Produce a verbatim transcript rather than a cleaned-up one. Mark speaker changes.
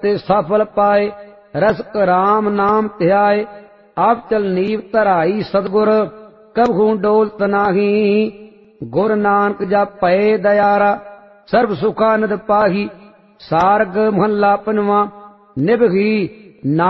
Speaker 1: ते सफल पाए। रसक राम नाम ध्याए, आप चल नीव धराई सतगुर, कबहू डोलत नाही। गुर नानक जप पए दयारा, सर्व सुखानंद पाही। सारग महला पनवा, निभगी